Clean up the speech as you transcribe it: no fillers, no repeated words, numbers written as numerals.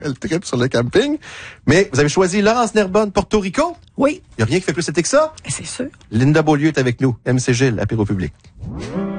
Elle tripe sur le camping. Mais vous avez choisi Laurence Nerbonne, Porto Rico? Oui. Il n'y a rien qui fait plus été que ça? C'est sûr. Linda Beaulieu est avec nous. MC Gilles, apéro public.